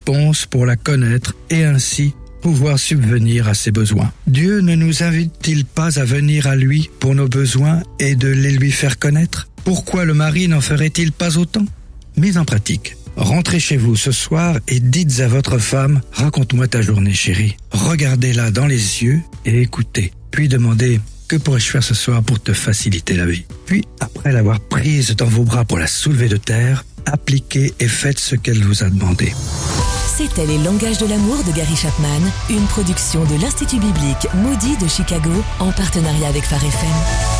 réponse pour la connaître et ainsi pouvoir subvenir à ses besoins. Dieu ne nous invite-t-il pas à venir à lui pour nos besoins et de les lui faire connaître? Pourquoi le mari n'en ferait-il pas autant? Mise en pratique. Rentrez chez vous ce soir et dites à votre femme « Raconte-moi ta journée, chérie ». Regardez-la dans les yeux et écoutez. Puis demandez « Que pourrais-je faire ce soir pour te faciliter la vie ?» Puis, après l'avoir prise dans vos bras pour la soulever de terre, appliquez et faites ce qu'elle vous a demandé. C'était Les Langages de l'amour de Gary Chapman, une production de l'Institut biblique Moody de Chicago en partenariat avec Phare FM.